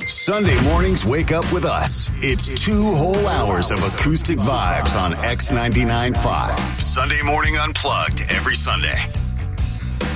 Sunday mornings wake up with us. It's 2 whole hours of acoustic vibes on X99.5. Sunday Morning Unplugged every Sunday.